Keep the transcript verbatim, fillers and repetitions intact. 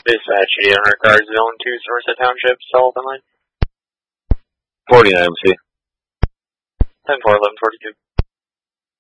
Dispatch eight hundred cars, zone two, Somerset Township, Sullivan Line. forty-nine M C. ten four, eleven forty-two.